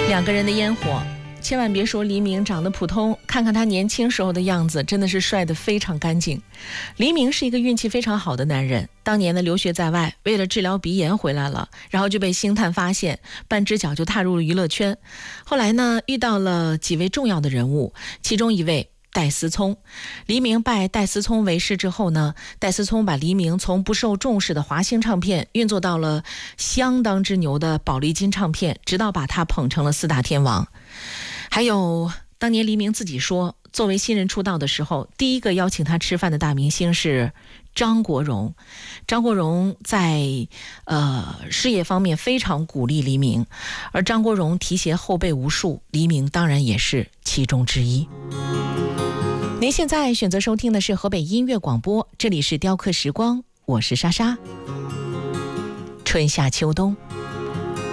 两个人的烟火，千万别说黎明长得普通，看看他年轻时候的样子，真的是帅得非常干净。黎明是一个运气非常好的男人，当年的留学在外，为了治疗鼻炎回来了，然后就被星探发现，半只脚就踏入了娱乐圈。后来呢，遇到了几位重要的人物，其中一位戴思聪。黎明拜戴思聪为师之后呢，戴思聪把黎明从不受重视的华星唱片运作到了相当之牛的宝丽金唱片，直到把他捧成了四大天王。还有当年黎明自己说，作为新人出道的时候，第一个邀请他吃饭的大明星是张国荣。张国荣在事业方面非常鼓励黎明，而张国荣提携后辈无数，黎明当然也是其中之一。您现在选择收听的是河北音乐广播，这里是雕刻时光，我是莎莎。春夏秋冬。